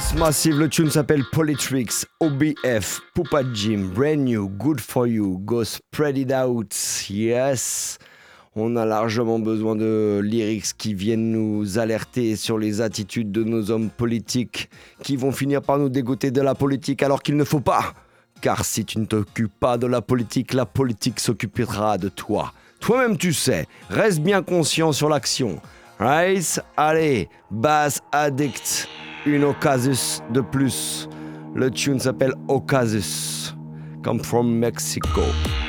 Massive, le tune s'appelle Politrix, OBF, Poupa Jim, Brand New, Good For You, Go Spread It Out, yes. On a largement besoin de lyrics qui viennent nous alerter sur les attitudes de nos hommes politiques qui vont finir par nous dégoûter de la politique alors qu'il ne faut pas. Car si tu ne t'occupes pas de la politique s'occupera de toi. Toi-même tu sais, reste bien conscient sur l'action. Right? Allez, Bass Addict, une Ocasus de plus. Le tune s'appelle Ocasus, come from Mexico.